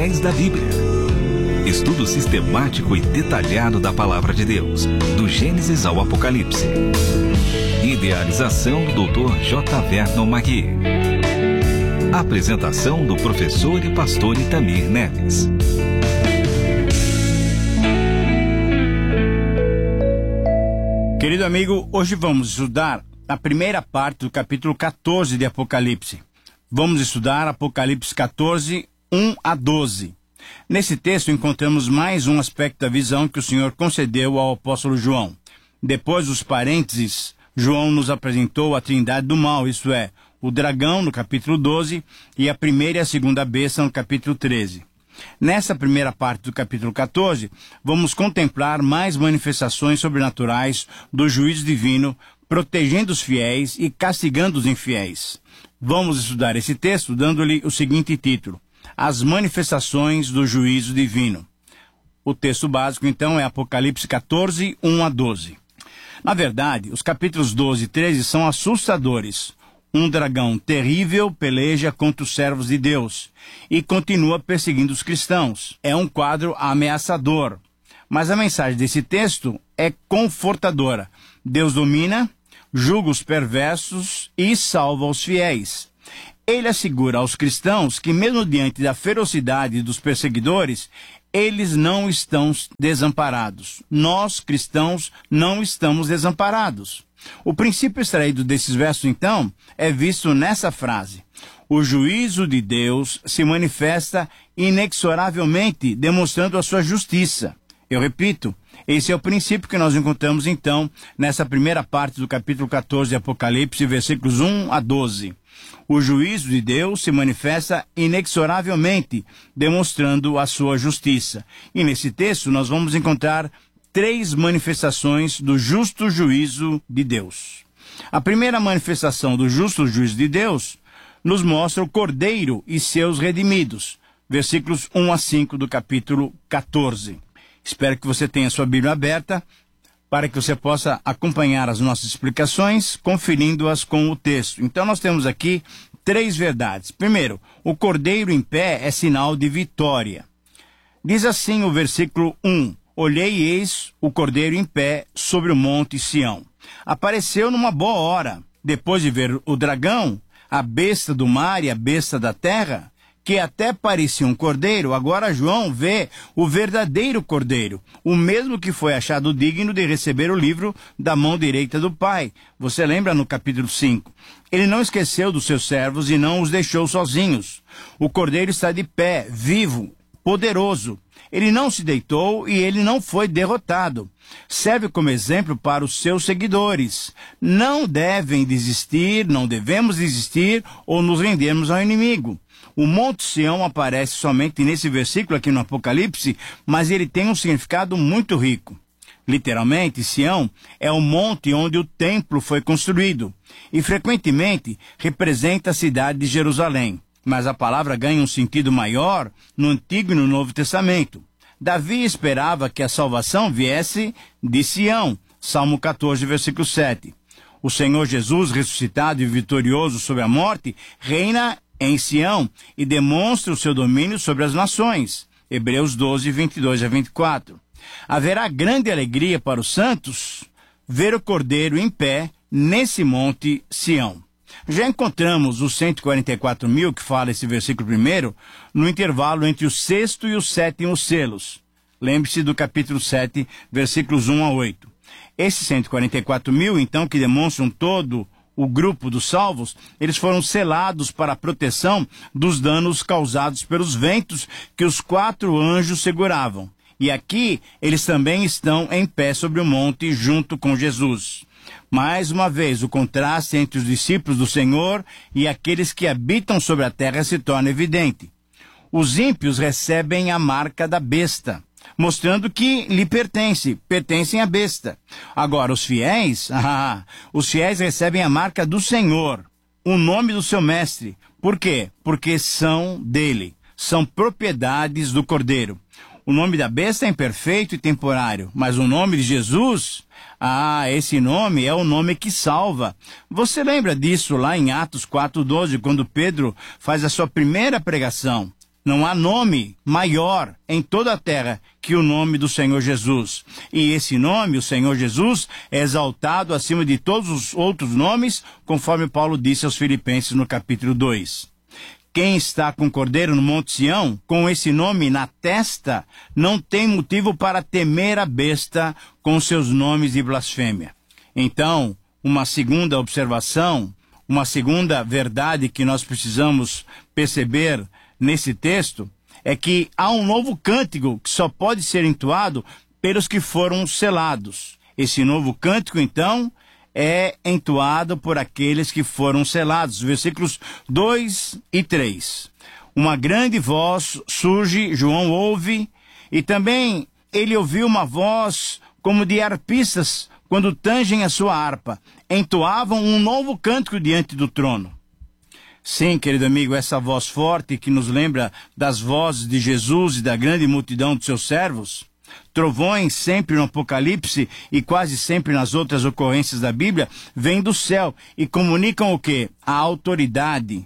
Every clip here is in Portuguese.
Da Bíblia. Estudo sistemático e detalhado da Palavra de Deus, do Gênesis ao Apocalipse. Idealização do Dr. J. Vernon Magui. Apresentação do professor e pastor Itamir Neves. Querido amigo, hoje vamos estudar a primeira parte do capítulo 14 de Apocalipse. Vamos estudar Apocalipse 14, 1 a 12. Nesse texto encontramos mais um aspecto da visão que o Senhor concedeu ao apóstolo João. Depois dos parênteses, João nos apresentou a trindade do mal, isto é, o dragão no capítulo 12 e a primeira e a segunda besta no capítulo 13. Nessa primeira parte do capítulo 14, vamos contemplar mais manifestações sobrenaturais do juízo divino, protegendo os fiéis e castigando os infiéis. Vamos estudar esse texto dando-lhe o seguinte título: As manifestações do juízo divino. O texto básico, então, é Apocalipse 14, 1 a 12. Na verdade, os capítulos 12 e 13 são assustadores. Um dragão terrível peleja contra os servos de Deus e continua perseguindo os cristãos. É um quadro ameaçador. Mas a mensagem desse texto é confortadora. Deus domina, julga os perversos e salva os fiéis. Ele assegura aos cristãos que, mesmo diante da ferocidade dos perseguidores, eles não estão desamparados. Nós, cristãos, não estamos desamparados. O princípio extraído desses versos, então, é visto nessa frase: o juízo de Deus se manifesta inexoravelmente, demonstrando a sua justiça. Eu repito, esse é o princípio que nós encontramos, então, nessa primeira parte do capítulo 14 de Apocalipse, versículos 1 a 12. O juízo de Deus se manifesta inexoravelmente, demonstrando a sua justiça. E nesse texto nós vamos encontrar três manifestações do justo juízo de Deus. A primeira manifestação do justo juízo de Deus nos mostra o Cordeiro e seus redimidos. Versículos 1 a 5 do capítulo 14. Espero que você tenha sua Bíblia aberta para que você possa acompanhar as nossas explicações, conferindo-as com o texto. Então nós temos aqui três verdades. Primeiro, o Cordeiro em pé é sinal de vitória. Diz assim o versículo 1: Olhei e eis o Cordeiro em pé sobre o monte Sião. Apareceu numa boa hora, depois de ver o dragão, a besta do mar e a besta da terra, que até parecia um cordeiro. Agora João vê o verdadeiro cordeiro, o mesmo que foi achado digno de receber o livro da mão direita do Pai. Você lembra no capítulo 5? Ele não esqueceu dos seus servos e não os deixou sozinhos. O cordeiro está de pé, vivo, poderoso. Ele não se deitou e ele não foi derrotado. Serve como exemplo para os seus seguidores. Não devem desistir, não devemos desistir ou nos rendermos ao inimigo. O Monte Sião aparece somente nesse versículo aqui no Apocalipse, mas ele tem um significado muito rico. Literalmente, Sião é o monte onde o templo foi construído e frequentemente representa a cidade de Jerusalém. Mas a palavra ganha um sentido maior no Antigo e no Novo Testamento. Davi esperava que a salvação viesse de Sião. Salmo 14, versículo 7. O Senhor Jesus, ressuscitado e vitorioso sobre a morte, reina em Sião e demonstra o seu domínio sobre as nações. Hebreus 12, 22 a 24. Haverá grande alegria para os santos ver o Cordeiro em pé nesse monte Sião. Já encontramos os 144 mil, que fala esse versículo primeiro, no intervalo entre o sexto e o sétimo selos. Lembre-se do capítulo 7, versículos 1 a 8. Esses 144 mil, então, que demonstram todo o grupo dos salvos, eles foram selados para a proteção dos danos causados pelos ventos que os 4 anjos seguravam. E aqui eles também estão em pé sobre o monte junto com Jesus. Mais uma vez, o contraste entre os discípulos do Senhor e aqueles que habitam sobre a terra se torna evidente. Os ímpios recebem a marca da besta, mostrando que lhe pertencem à besta. Agora, os fiéis recebem a marca do Senhor, o nome do seu mestre. Por quê? Porque são dele, são propriedades do Cordeiro. O nome da besta é imperfeito e temporário, mas o nome de Jesus, esse nome é o nome que salva. Você lembra disso lá em Atos 4:12, quando Pedro faz a sua primeira pregação? Não há nome maior em toda a terra que o nome do Senhor Jesus. E esse nome, o Senhor Jesus, é exaltado acima de todos os outros nomes, conforme Paulo disse aos Filipenses no capítulo 2. Quem está com o Cordeiro no Monte Sião, com esse nome na testa, não tem motivo para temer a besta com seus nomes de blasfêmia. Então, uma segunda observação, uma segunda verdade que nós precisamos perceber nesse texto, é que há um novo cântico que só pode ser entoado pelos que foram selados. Esse novo cântico, então, é entoado por aqueles que foram selados. Versículos 2 e 3. Uma grande voz surge, João ouve, e também ele ouviu uma voz como de arpistas quando tangem a sua harpa. Entoavam um novo cântico diante do trono. Sim, querido amigo, essa voz forte que nos lembra das vozes de Jesus e da grande multidão de seus servos, trovões sempre no Apocalipse e quase sempre nas outras ocorrências da Bíblia, vêm do céu e comunicam o quê? A autoridade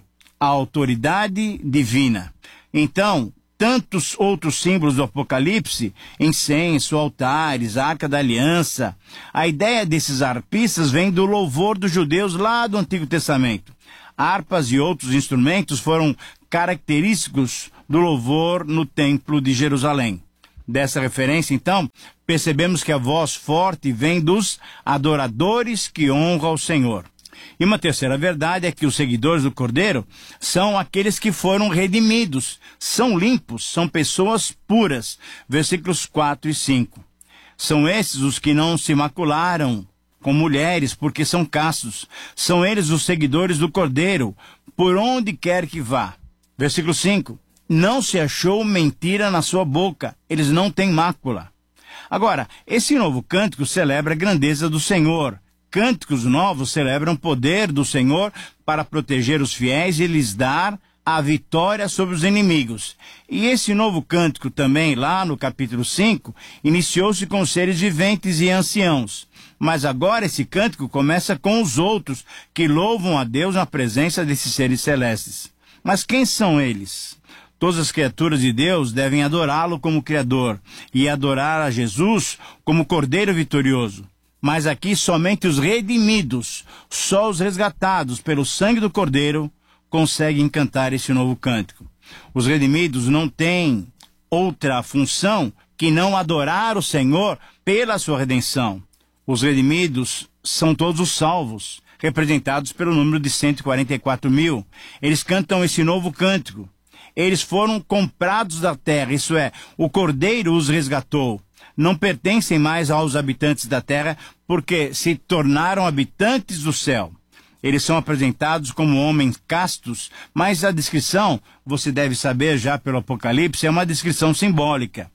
divina. Então, tantos outros símbolos do Apocalipse, incenso, altares, arca da aliança, a ideia desses arpistas vem do louvor dos judeus lá do Antigo Testamento. Harpas e outros instrumentos foram característicos do louvor no Templo de Jerusalém. Dessa referência, então, percebemos que a voz forte vem dos adoradores que honram o Senhor. E uma terceira verdade é que os seguidores do Cordeiro são aqueles que foram redimidos, são limpos, são pessoas puras. Versículos 4 e 5. São esses os que não se macularam com mulheres, porque são castos. São eles os seguidores do Cordeiro, por onde quer que vá. Versículo 5. Não se achou mentira na sua boca, eles não têm mácula. Agora, esse novo cântico celebra a grandeza do Senhor. Cânticos novos celebram o poder do Senhor para proteger os fiéis e lhes dar a vitória sobre os inimigos. E esse novo cântico também, lá no capítulo 5, iniciou-se com os seres viventes e anciãos. Mas agora esse cântico começa com os outros, que louvam a Deus na presença desses seres celestes. Mas quem são eles? Todas as criaturas de Deus devem adorá-lo como Criador e adorar a Jesus como Cordeiro vitorioso. Mas aqui somente os redimidos, só os resgatados pelo sangue do Cordeiro, conseguem cantar esse novo cântico. Os redimidos não têm outra função que não adorar o Senhor pela sua redenção. Os redimidos são todos os salvos, representados pelo número de 144 mil. Eles cantam esse novo cântico. Eles foram comprados da terra, isso é, o Cordeiro os resgatou. Não pertencem mais aos habitantes da terra, porque se tornaram habitantes do céu. Eles são apresentados como homens castos, mas a descrição, você deve saber já pelo Apocalipse, é uma descrição simbólica.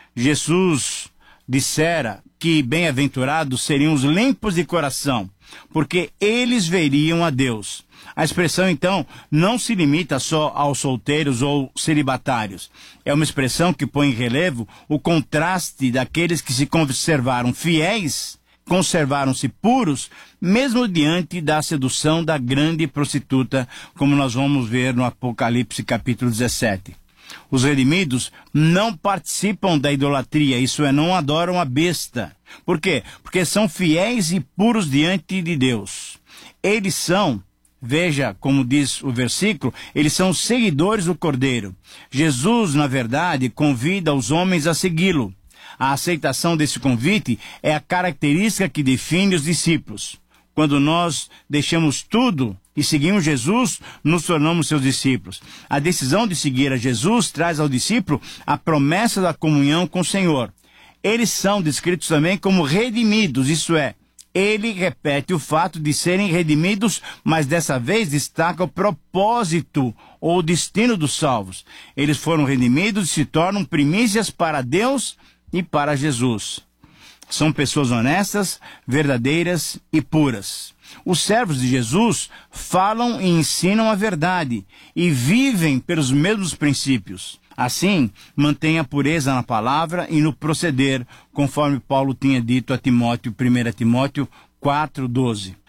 Jesus dissera que bem-aventurados seriam os limpos de coração, porque eles veriam a Deus. A expressão, então, não se limita só aos solteiros ou celibatários. É uma expressão que põe em relevo o contraste daqueles que se conservaram fiéis, conservaram-se puros, mesmo diante da sedução da grande prostituta, como nós vamos ver no Apocalipse capítulo 17. Os redimidos não participam da idolatria, isso é, não adoram a besta. Por quê? Porque são fiéis e puros diante de Deus. Eles são, veja como diz o versículo, eles são seguidores do Cordeiro. Jesus, na verdade, convida os homens a segui-lo. A aceitação desse convite é a característica que define os discípulos. Quando nós deixamos tudo e seguimos Jesus, nos tornamos seus discípulos. A decisão de seguir a Jesus traz ao discípulo a promessa da comunhão com o Senhor. Eles são descritos também como redimidos, isso é, ele repete o fato de serem redimidos, mas dessa vez destaca o propósito ou o destino dos salvos. Eles foram redimidos e se tornam primícias para Deus e para Jesus. São pessoas honestas, verdadeiras e puras. Os servos de Jesus falam e ensinam a verdade e vivem pelos mesmos princípios. Assim, mantém a pureza na palavra e no proceder, conforme Paulo tinha dito a Timóteo, 1 Timóteo 4:12.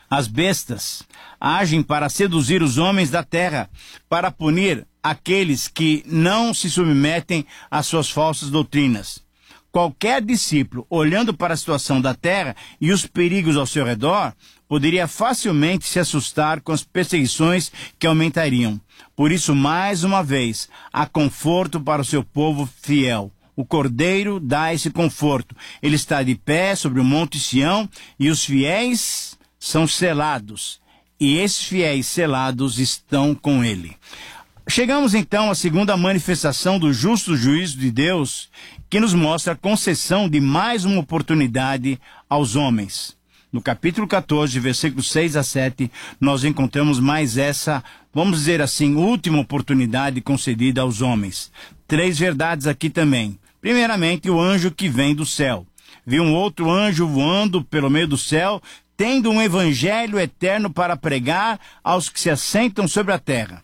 As bestas agem para seduzir os homens da terra, para punir aqueles que não se submetem às suas falsas doutrinas. Qualquer discípulo, olhando para a situação da terra e os perigos ao seu redor, poderia facilmente se assustar com as perseguições que aumentariam. Por isso, mais uma vez, há conforto para o seu povo fiel. O Cordeiro dá esse conforto. Ele está de pé sobre o Monte Sião e os fiéis são selados. E esses fiéis selados estão com ele. Chegamos então à segunda manifestação do justo juízo de Deus, que nos mostra a concessão de mais uma oportunidade aos homens. No capítulo 14, versículos 6 a 7, nós encontramos mais essa, vamos dizer assim, última oportunidade concedida aos homens. 3 verdades aqui também. Primeiramente, o anjo que vem do céu. Vi um outro anjo voando pelo meio do céu, tendo um evangelho eterno para pregar aos que se assentam sobre a terra.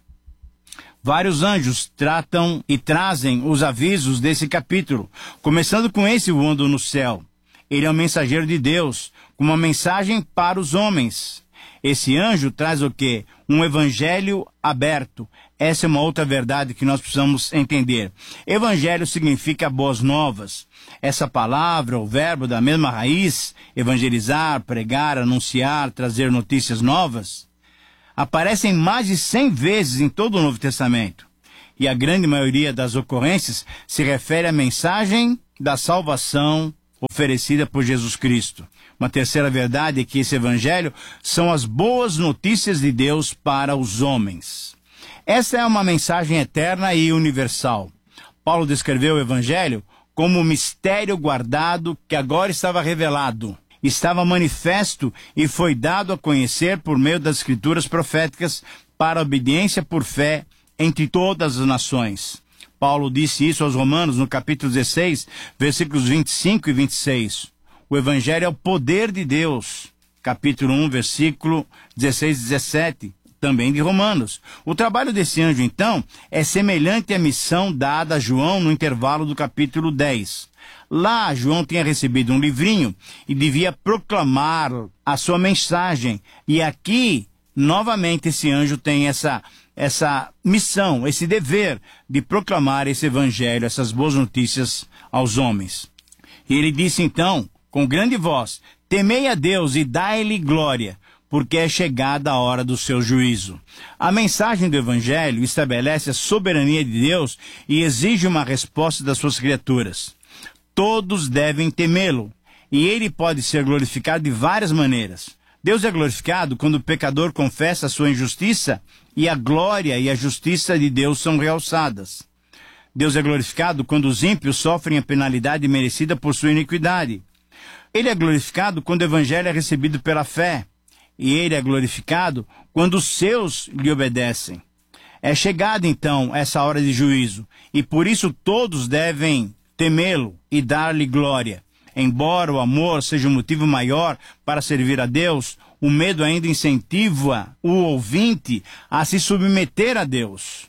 Vários anjos tratam e trazem os avisos desse capítulo, começando com esse voando no céu. Ele é o mensageiro de Deus, com uma mensagem para os homens. Esse anjo traz o quê? Um evangelho aberto. Essa é uma outra verdade que nós precisamos entender. Evangelho significa boas novas. Essa palavra, o verbo da mesma raiz, evangelizar, pregar, anunciar, trazer notícias novas, aparecem mais de 100 vezes em todo o Novo Testamento. E a grande maioria das ocorrências se refere à mensagem da salvação oferecida por Jesus Cristo. Uma terceira verdade é que esse evangelho são as boas notícias de Deus para os homens. Essa é uma mensagem eterna e universal. Paulo descreveu o evangelho como um mistério guardado que agora estava revelado. Estava manifesto e foi dado a conhecer por meio das escrituras proféticas para a obediência por fé entre todas as nações. Paulo disse isso aos Romanos no capítulo 16, versículos 25 e 26. O evangelho é o poder de Deus. Capítulo 1, versículo 16 e 17, também de Romanos. O trabalho desse anjo, então, é semelhante à missão dada a João no intervalo do capítulo 10. Lá, João tinha recebido um livrinho e devia proclamar a sua mensagem. E aqui, novamente, esse anjo tem essa missão, esse dever de proclamar esse evangelho, essas boas notícias aos homens. E ele disse então, com grande voz: temei a Deus e dai-lhe glória, porque é chegada a hora do seu juízo. A mensagem do evangelho estabelece a soberania de Deus e exige uma resposta das suas criaturas. Todos devem temê-lo, e ele pode ser glorificado de várias maneiras. Deus é glorificado quando o pecador confessa a sua injustiça e a glória e a justiça de Deus são realçadas. Deus é glorificado quando os ímpios sofrem a penalidade merecida por sua iniquidade. Ele é glorificado quando o evangelho é recebido pela fé. E ele é glorificado quando os seus lhe obedecem. É chegada então essa hora de juízo, e por isso todos devem temê-lo e dar-lhe glória. Embora o amor seja um motivo maior para servir a Deus, o medo ainda incentiva o ouvinte a se submeter a Deus.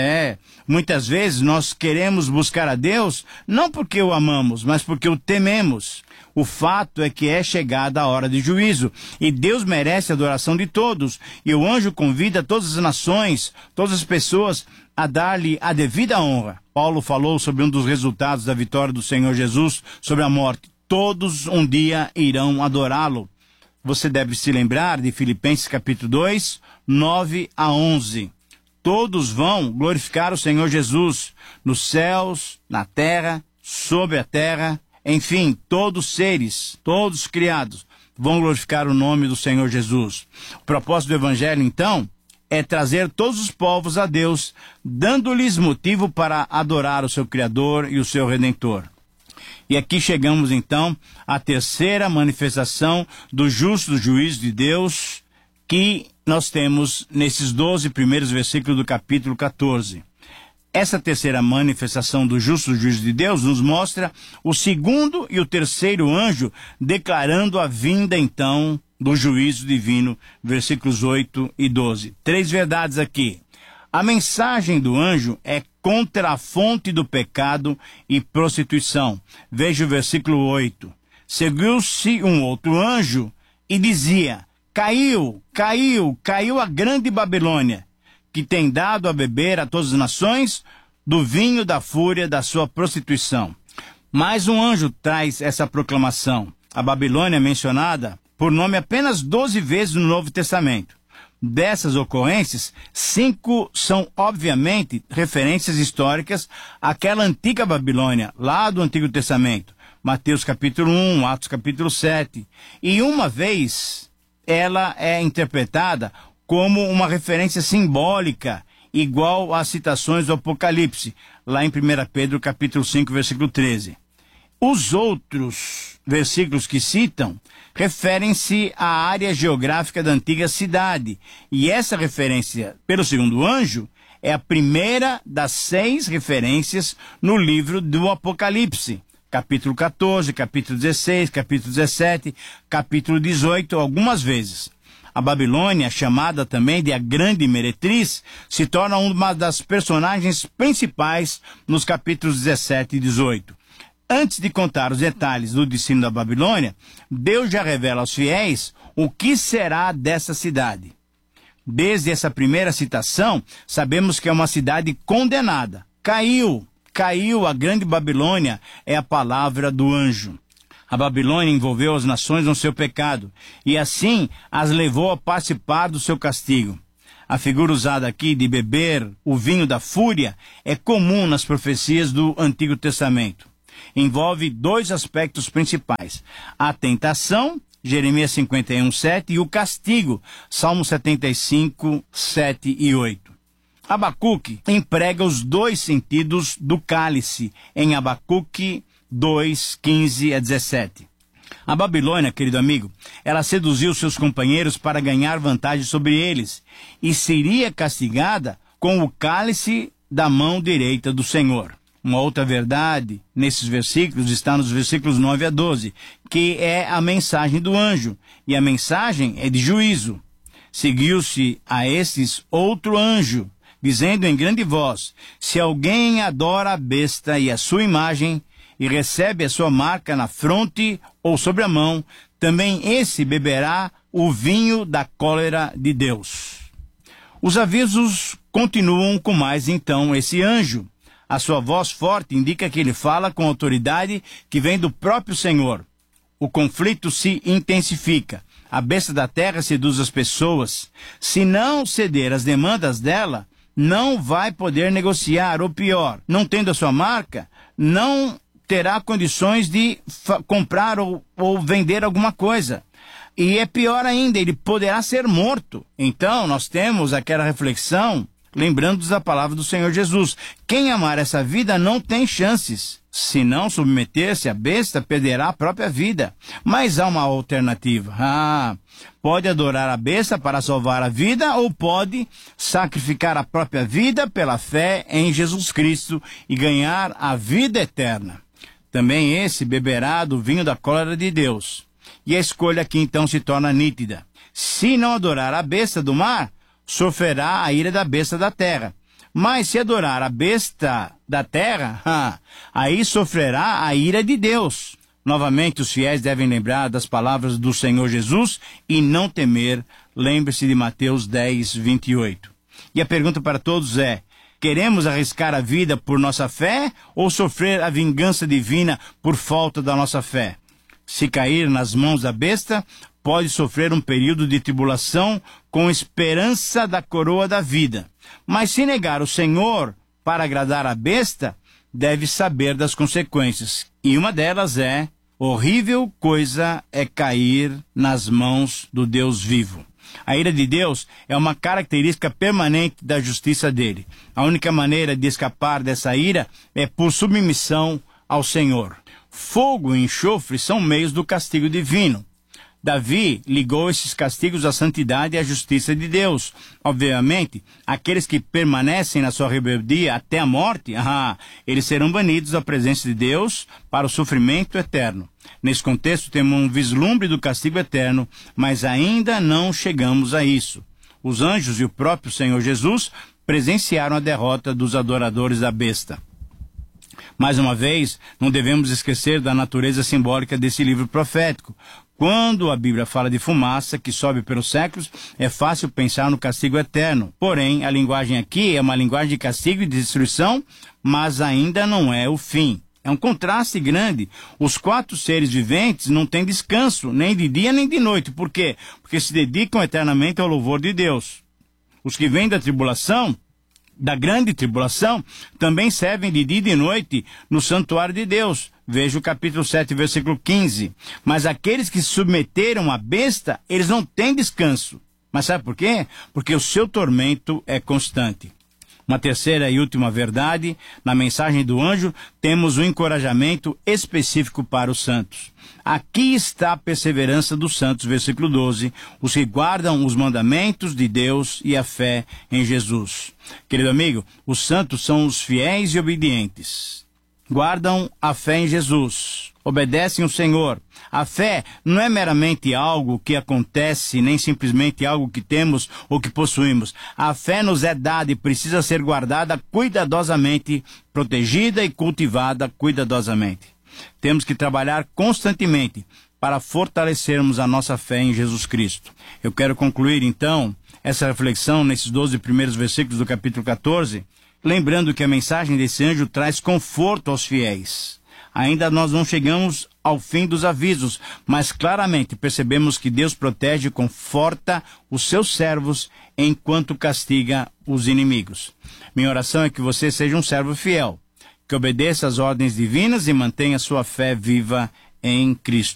Muitas vezes nós queremos buscar a Deus não porque o amamos, mas porque o tememos. O fato é que é chegada a hora de juízo, e Deus merece a adoração de todos, e o anjo convida todas as nações, todas as pessoas, a dar-lhe a devida honra. Paulo falou sobre um dos resultados da vitória do Senhor Jesus sobre a morte. Todos um dia irão adorá-lo. Você deve se lembrar de Filipenses capítulo 2, 9 a 11. Todos vão glorificar o Senhor Jesus nos céus, na terra, sobre a terra. Enfim, todos seres, todos criados, vão glorificar o nome do Senhor Jesus. O propósito do evangelho, então, é trazer todos os povos a Deus, dando-lhes motivo para adorar o seu Criador e o seu Redentor. E aqui chegamos, então, à terceira manifestação do justo juízo de Deus, que nós temos nesses 12 primeiros versículos do capítulo 14. Essa terceira manifestação do justo juízo de Deus nos mostra o segundo e o terceiro anjo declarando a vinda, então, do juízo divino, versículos 8 e 12. 3 verdades aqui. A mensagem do anjo é contra a fonte do pecado e prostituição. Veja o versículo 8. Seguiu-se um outro anjo e dizia: Caiu a grande Babilônia, que tem dado a beber a todas as nações do vinho da fúria da sua prostituição. Mais um anjo traz essa proclamação. A Babilônia é mencionada por nome apenas 12 vezes no Novo Testamento. Dessas ocorrências, 5 são, obviamente, referências históricas àquela antiga Babilônia, lá do Antigo Testamento. Mateus capítulo 1, Atos capítulo 7. E uma vez, ela é interpretada como uma referência simbólica, igual às citações do Apocalipse, lá em 1 Pedro capítulo 5, versículo 13. Os outros versículos que citam referem-se à área geográfica da antiga cidade, e essa referência pelo segundo anjo é a primeira das 6 referências no livro do Apocalipse. Capítulo 14, capítulo 16, capítulo 17, capítulo 18, algumas vezes. A Babilônia, chamada também de a Grande Meretriz, se torna uma das personagens principais nos capítulos 17 e 18. Antes de contar os detalhes do destino da Babilônia, Deus já revela aos fiéis o que será dessa cidade. Desde essa primeira citação, sabemos que é uma cidade condenada. Caiu a grande Babilônia, é a palavra do anjo. A Babilônia envolveu as nações no seu pecado, e assim as levou a participar do seu castigo. A figura usada aqui de beber o vinho da fúria é comum nas profecias do Antigo Testamento. Envolve 2 aspectos principais: a tentação, Jeremias 51, 7, e o castigo, Salmo 75, 7 e 8. Abacuque emprega os 2 sentidos do cálice em Abacuque 2, 15 a 17. A Babilônia, querido amigo, ela seduziu seus companheiros para ganhar vantagem sobre eles e seria castigada com o cálice da mão direita do Senhor. Uma outra verdade nesses versículos está nos versículos 9 a 12, que é a mensagem do anjo, e a mensagem é de juízo. Seguiu-se a esses outro anjo, dizendo em grande voz: se alguém adora a besta e a sua imagem, e recebe a sua marca na fronte ou sobre a mão, também esse beberá o vinho da cólera de Deus. Os avisos continuam com mais então esse anjo. A sua voz forte indica que ele fala com autoridade que vem do próprio Senhor. O conflito se intensifica. A besta da terra seduz as pessoas. Se não ceder às demandas dela, não vai poder negociar, ou pior, não tendo a sua marca, não terá condições de comprar ou vender alguma coisa. E é pior ainda, ele poderá ser morto. Então, nós temos aquela reflexão, lembrando-nos da palavra do Senhor Jesus: quem amar essa vida não tem chances. Se não submeter-se à besta, perderá a própria vida. Mas há uma alternativa. Pode adorar a besta para salvar a vida, ou pode sacrificar a própria vida pela fé em Jesus Cristo e ganhar a vida eterna. Também esse beberá do vinho da cólera de Deus. E a escolha aqui então se torna nítida. Se não adorar a besta do mar, sofrerá a ira da besta da terra. Mas se adorar a besta da terra, aí sofrerá a ira de Deus. Novamente, os fiéis devem lembrar das palavras do Senhor Jesus e não temer. Lembre-se de Mateus 10, 28. E a pergunta para todos é: queremos arriscar a vida por nossa fé ou sofrer a vingança divina por falta da nossa fé? Se cair nas mãos da besta, pode sofrer um período de tribulação com esperança da coroa da vida. Mas se negar o Senhor para agradar a besta, deve saber das consequências. E uma delas é: horrível coisa é cair nas mãos do Deus vivo. A ira de Deus é uma característica permanente da justiça dele. A única maneira de escapar dessa ira é por submissão ao Senhor. Fogo e enxofre são meios do castigo divino. Davi ligou esses castigos à santidade e à justiça de Deus. Obviamente, aqueles que permanecem na sua rebeldia até a morte, eles serão banidos da presença de Deus para o sofrimento eterno. Nesse contexto, temos um vislumbre do castigo eterno, mas ainda não chegamos a isso. Os anjos e o próprio Senhor Jesus presenciaram a derrota dos adoradores da besta. Mais uma vez, não devemos esquecer da natureza simbólica desse livro profético. Quando a Bíblia fala de fumaça que sobe pelos séculos, é fácil pensar no castigo eterno. Porém, a linguagem aqui é uma linguagem de castigo e de destruição, mas ainda não é o fim. É um contraste grande. Os 4 seres viventes não têm descanso, nem de dia nem de noite. Por quê? Porque se dedicam eternamente ao louvor de Deus. Os que vêm da tribulação, da grande tribulação, também servem de dia e de noite no santuário de Deus. Veja o capítulo 7, versículo 15. Mas aqueles que se submeteram à besta, eles não têm descanso. Mas sabe por quê? Porque o seu tormento é constante. Uma terceira e última verdade, na mensagem do anjo, temos um encorajamento específico para os santos. Aqui está a perseverança dos santos, versículo 12, os que guardam os mandamentos de Deus e a fé em Jesus. Querido amigo, os santos são os fiéis e obedientes. Guardam a fé em Jesus, obedecem o Senhor. A fé não é meramente algo que acontece, nem simplesmente algo que temos ou que possuímos. A fé nos é dada e precisa ser guardada cuidadosamente, protegida e cultivada cuidadosamente. Temos que trabalhar constantemente para fortalecermos a nossa fé em Jesus Cristo. Eu quero concluir, então, essa reflexão nesses 12 primeiros versículos do capítulo 14, lembrando que a mensagem desse anjo traz conforto aos fiéis. Ainda nós não chegamos ao fim dos avisos, mas claramente percebemos que Deus protege e conforta os seus servos enquanto castiga os inimigos. Minha oração é que você seja um servo fiel, que obedeça às ordens divinas e mantenha sua fé viva em Cristo.